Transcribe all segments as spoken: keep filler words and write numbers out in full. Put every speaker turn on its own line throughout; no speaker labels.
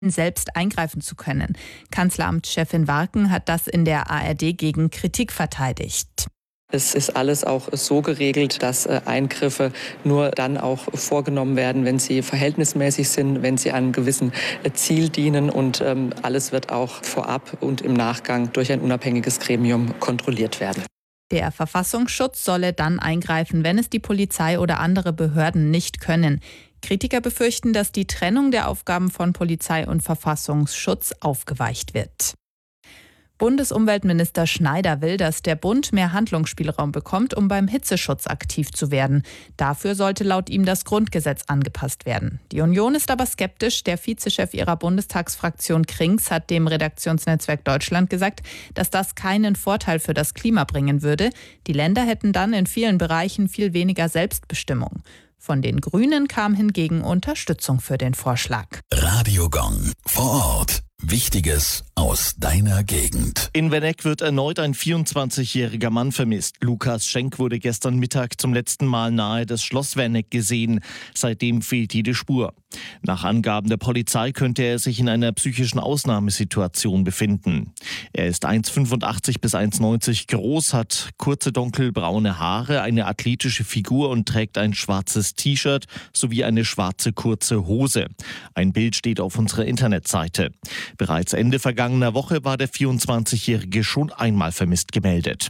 selbst eingreifen zu können. Kanzleramtschefin Warken hat das in der A R D gegen Kritik verteidigt.
Es ist alles auch so geregelt, dass Eingriffe nur dann auch vorgenommen werden, wenn sie verhältnismäßig sind, wenn sie einem gewissen Ziel dienen, und alles wird auch vorab und im Nachgang durch ein unabhängiges Gremium kontrolliert werden.
Der Verfassungsschutz solle dann eingreifen, wenn es die Polizei oder andere Behörden nicht können. Kritiker befürchten, dass die Trennung der Aufgaben von Polizei und Verfassungsschutz aufgeweicht wird. Bundesumweltminister Schneider will, dass der Bund mehr Handlungsspielraum bekommt, um beim Hitzeschutz aktiv zu werden. Dafür sollte laut ihm das Grundgesetz angepasst werden. Die Union ist aber skeptisch. Der Vizechef ihrer Bundestagsfraktion Krings hat dem Redaktionsnetzwerk Deutschland gesagt, dass das keinen Vorteil für das Klima bringen würde. Die Länder hätten dann in vielen Bereichen viel weniger Selbstbestimmung. Von den Grünen kam hingegen Unterstützung für den Vorschlag.
Radio Gong vor Ort. Wichtiges aus deiner Gegend.
In Wenneck wird erneut ein vierundzwanzigjähriger Mann vermisst. Lukas Schenk wurde gestern Mittag zum letzten Mal nahe des Schloss Wenneck gesehen. Seitdem fehlt jede Spur. Nach Angaben der Polizei könnte er sich in einer psychischen Ausnahmesituation befinden. Er ist eins Komma fünfundachtzig bis eins Komma neunzig groß, hat kurze dunkelbraune Haare, eine athletische Figur und trägt ein schwarzes T-Shirt sowie eine schwarze kurze Hose. Ein Bild steht auf unserer Internetseite. Bereits Ende vergangener Woche war der vierundzwanzigjährige schon einmal vermisst gemeldet.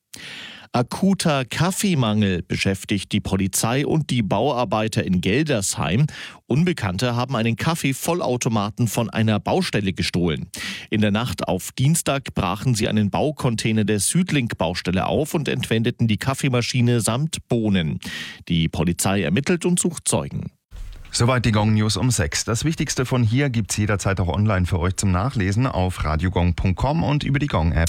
Akuter Kaffeemangel beschäftigt die Polizei und die Bauarbeiter in Geldersheim. Unbekannte haben einen Kaffeevollautomaten von einer Baustelle gestohlen. In der Nacht auf Dienstag brachen sie einen Baucontainer der Südlink-Baustelle auf und entwendeten die Kaffeemaschine samt Bohnen. Die Polizei ermittelt und sucht Zeugen.
Soweit die Gong News um sechs. Das Wichtigste von hier gibt's jederzeit auch online für euch zum Nachlesen auf radiogong punkt com und über die Gong-App.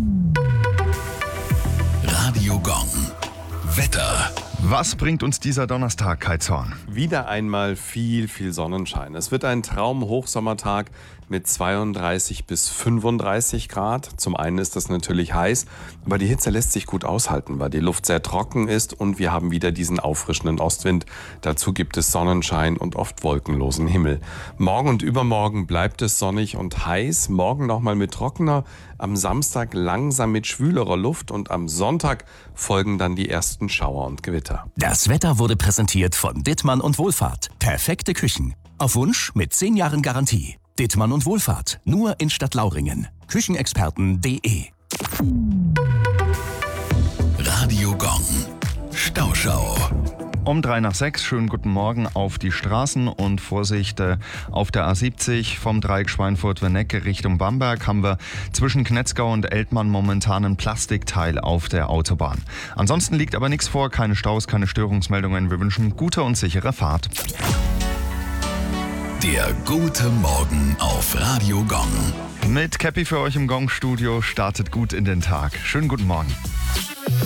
Radio Gong. Wetter.
Was bringt uns dieser Donnerstag, Kai Zorn?
Wieder einmal viel, viel Sonnenschein. Es wird ein Traum-Hochsommertag mit zweiunddreißig bis fünfunddreißig Grad. Zum einen ist das natürlich heiß, aber die Hitze lässt sich gut aushalten, weil die Luft sehr trocken ist und wir haben wieder diesen auffrischenden Ostwind. Dazu gibt es Sonnenschein und oft wolkenlosen Himmel. Morgen und übermorgen bleibt es sonnig und heiß. Morgen nochmal mit trockener, am Samstag langsam mit schwülerer Luft und am Sonntag folgen dann die ersten Schauer und Gewitter.
Das Wetter wurde präsentiert von Dittmann und Wohlfahrt. Perfekte Küchen. Auf Wunsch mit zehn Jahren Garantie. Dittmann und Wohlfahrt. Nur in Stadtlauringen. Küchenexperten punkt de. Radio Gong. Stauschau.
Um drei nach sechs, schönen guten Morgen auf die Straßen und Vorsicht äh, auf der A siebzig vom Dreieck Schweinfurt-Wenneck Richtung Bamberg haben wir zwischen Knetzgau und Eltmann momentan ein Plastikteil auf der Autobahn. Ansonsten liegt aber nichts vor, keine Staus, keine Störungsmeldungen. Wir wünschen gute und sichere Fahrt.
Der gute Morgen auf Radio Gong.
Mit Cappy für euch im Gong-Studio startet gut in den Tag. Schönen guten Morgen.